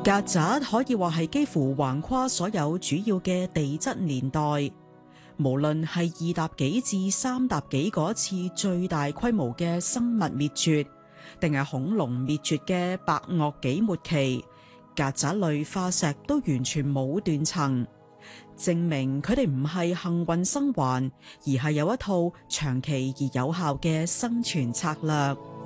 曱甴可以話係幾乎橫跨所有主要嘅地質年代，無論係二疊紀至三疊紀嗰次最大規模嘅生物滅絕，定係恐龍滅絕嘅白堊紀末期，曱甴類化石都完全冇斷層，證明佢哋唔係幸運生還，而係有一套長期而有效嘅生存策略。